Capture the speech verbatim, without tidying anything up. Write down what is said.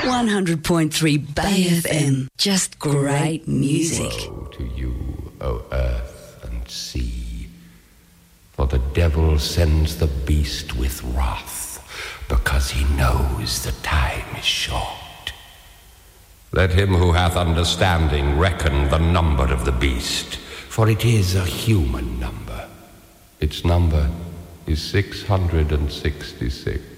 one hundred point three Bay F M. Just great music. Woe to you, O earth and sea, for the devil sends the beast with wrath, because he knows the time is short. Let him who hath understanding reckon the number of the beast, for it is a human number. Its number is six hundred sixty-six.